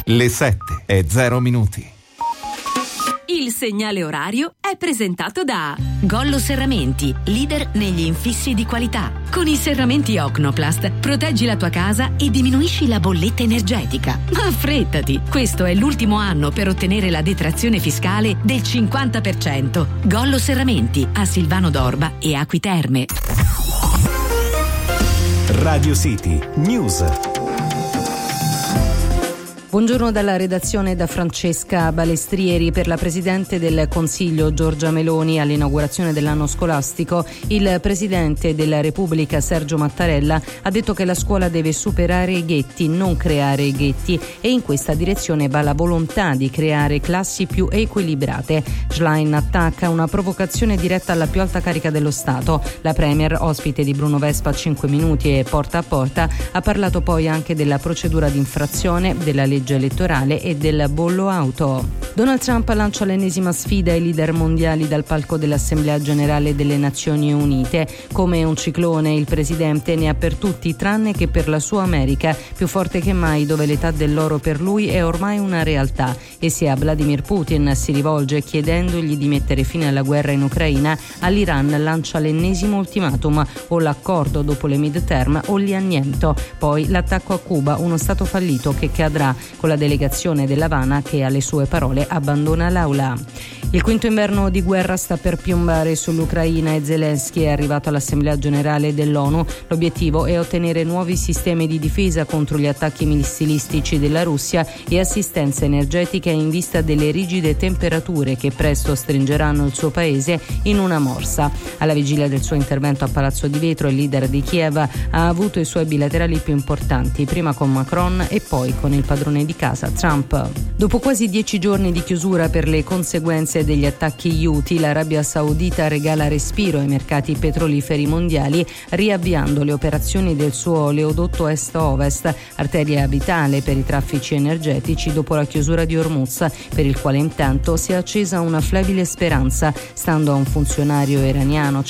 Le 7:00. Il segnale orario è presentato da Gollo Serramenti, leader negli infissi di qualità. Con i serramenti Ocnoplast proteggi la tua casa e diminuisci la bolletta energetica. Ma affrettati, questo è l'ultimo anno per ottenere la detrazione fiscale del 50%. Gollo Serramenti a Silvano d'Orba e Acqui Terme. Radio City News. Buongiorno dalla redazione da Francesca Balestrieri. Per la Presidente del Consiglio Giorgia Meloni all'inaugurazione dell'anno scolastico, il Presidente della Repubblica Sergio Mattarella ha detto che la scuola deve superare i ghetti, non creare i ghetti, e in questa direzione va la volontà di creare classi più equilibrate. Schlein attacca una provocazione diretta alla più alta carica dello Stato. La Premier, ospite di Bruno Vespa a 5 minuti e porta a porta, ha parlato poi anche della procedura di infrazione, della legge elettorale e del bollo auto. Donald Trump lancia l'ennesima sfida ai leader mondiali dal palco dell'Assemblea Generale delle Nazioni Unite. Come un ciclone, il presidente ne ha per tutti tranne che per la sua America, più forte che mai, dove l'età dell'oro per lui è ormai una realtà. E se a Vladimir Putin si rivolge chiedendogli di mettere fine alla guerra in Ucraina, all'Iran lancia l'ennesimo ultimatum: o l'accordo dopo le midterm o li anniento. Poi l'attacco a Cuba, uno stato fallito che cadrà, con la delegazione dell'Havana che alle sue parole abbandona l'aula. Il quinto inverno di guerra sta per piombare sull'Ucraina e Zelensky è arrivato all'Assemblea Generale dell'ONU. L'obiettivo è ottenere nuovi sistemi di difesa contro gli attacchi missilistici della Russia e assistenza energetica in vista delle rigide temperature che presto stringeranno il suo paese in una morsa. Alla vigilia del suo intervento a Palazzo di Vetro, il leader di Kiev ha avuto i suoi bilaterali più importanti, prima con Macron e poi con il padrone di casa Trump. Dopo quasi 10 giorni di chiusura per le conseguenze degli attacchi Houthi, l'Arabia Saudita regala respiro ai mercati petroliferi mondiali, riavviando le operazioni del suo oleodotto est-ovest, arteria vitale per i traffici energetici dopo la chiusura di Hormuz, per il quale intanto si è accesa una flebile speranza. Stando a un funzionario iraniano